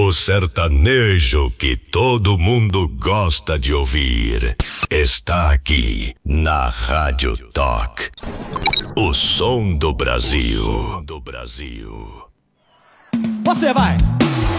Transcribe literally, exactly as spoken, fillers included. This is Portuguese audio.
O sertanejo que todo mundo gosta de ouvir está aqui na Rádio Talk. O som do Brasil. O som do Brasil. Você vai!